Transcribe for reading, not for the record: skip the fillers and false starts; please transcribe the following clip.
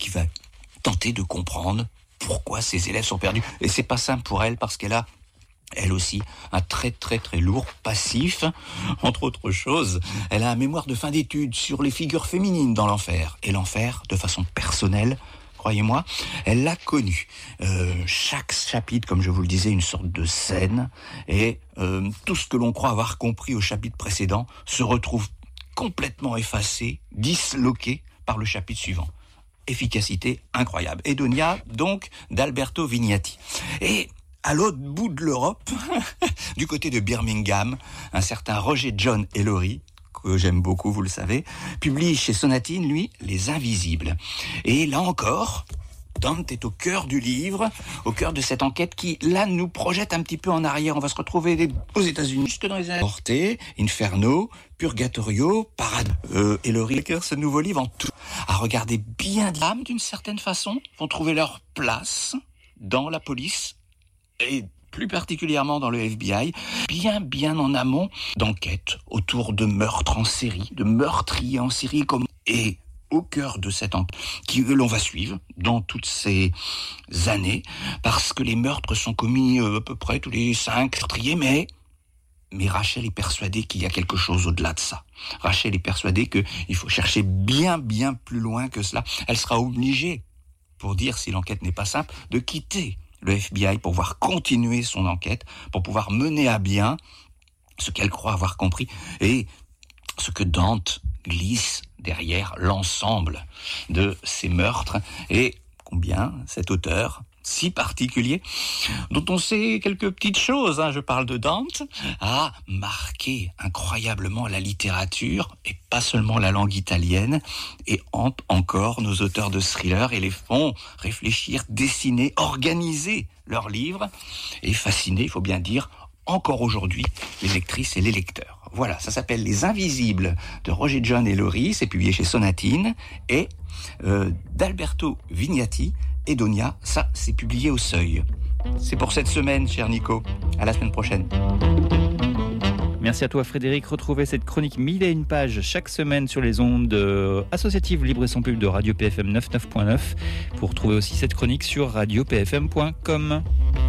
qui va tenter de comprendre pourquoi ses élèves sont perdus. Et c'est pas simple pour elle parce qu'elle a elle aussi, un très très très lourd passif. Entre autres choses, elle a un mémoire de fin d'études sur les figures féminines dans l'enfer. Et l'enfer, de façon personnelle, croyez-moi, elle l'a connu. Chaque chapitre, comme je vous le disais, une sorte de scène. Et tout ce que l'on croit avoir compris au chapitre précédent se retrouve complètement effacé, disloqué par le chapitre suivant. Efficacité incroyable. Edonia, donc, d'Alberto Vignati. Et à l'autre bout de l'Europe, du côté de Birmingham, un certain Roger John Ellory, que j'aime beaucoup, vous le savez, publie chez Sonatine, lui, Les Invisibles. Et là encore, Dante est au cœur du livre, au cœur de cette enquête qui, là, nous projette un petit peu en arrière. On va se retrouver aux États-Unis, jusque dans les années Portée, Inferno, Purgatorio, Parade. Ellory écrit ce nouveau livre en tout. À regarder bien d'âme, d'une certaine façon, vont trouver leur place dans la police, et plus particulièrement dans le FBI, bien en amont d'enquêtes autour de meurtres en série, de meurtriers en série, et au cœur de cette enquête que l'on va suivre dans toutes ces années, parce que les meurtres sont commis à peu près tous les 5 meurtriers, mais Rachel est persuadée qu'il y a quelque chose au-delà de ça. Rachel est persuadée qu'il faut chercher bien plus loin que cela. Elle sera obligée, pour dire si l'enquête n'est pas simple, de quitter le FBI pour pouvoir continuer son enquête, pour pouvoir mener à bien ce qu'elle croit avoir compris et ce que Dante glisse derrière l'ensemble de ces meurtres et combien cet auteur si particulier, dont on sait quelques petites choses, je parle de Dante, a marqué incroyablement la littérature, et pas seulement la langue italienne, et hante encore nos auteurs de thrillers et les font réfléchir, dessiner, organiser leurs livres, et fasciner, il faut bien dire, encore aujourd'hui, les lectrices et les lecteurs. Voilà, ça s'appelle Les Invisibles de Roger John Ellory, c'est publié chez Sonatine, et d'Alberto Vignati, Edonia, ça c'est publié au Seuil. C'est pour cette semaine, cher Nico. À la semaine prochaine. Merci à toi Frédéric. Retrouvez cette chronique 1001 pages chaque semaine sur les ondes associatives libres et sans pub de Radio PFM 99.9. Pour trouver aussi cette chronique sur radiopfm.com.